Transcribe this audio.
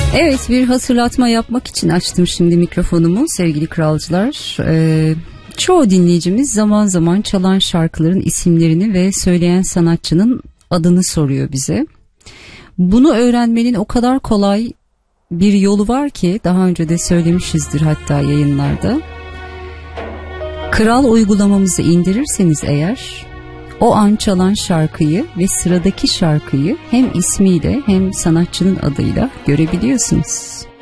Evet, bir hatırlatma yapmak için açtım şimdi mikrofonumu sevgili kralcılar. Çoğu dinleyicimiz zaman zaman çalan şarkıların isimlerini ve söyleyen sanatçının adını soruyor bize. Bunu öğrenmenin o kadar kolay bir yolu var ki daha önce de söylemişizdir hatta yayınlarda. Kral uygulamamızı indirirseniz eğer o an çalan şarkıyı ve sıradaki şarkıyı hem ismiyle hem sanatçının adıyla görebiliyorsunuz.